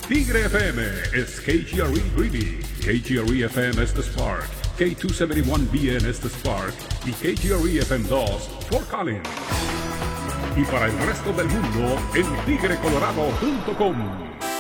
Tigre FM is KGRE Greeley, KGRE FM es The Spark, K271BN es The Spark y KGRE FM 2 Fort Collins. Y para el resto del mundo en tigrecolorado.com.